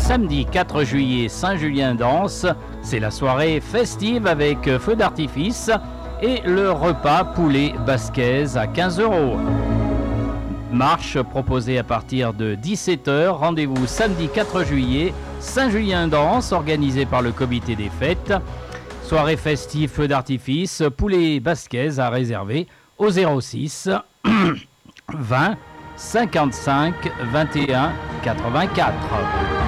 samedi 4 juillet, Saint-Julien danse. C'est la soirée festive avec feu d'artifice et le repas poulet basquaise à 15 €. Marche proposée à partir de 17h. Rendez-vous samedi 4 juillet, Saint-Julien danse, organisé par le comité des fêtes. Soirée festive, feu d'artifice, poulet basquaise à réserver au 06 20 55 21 84.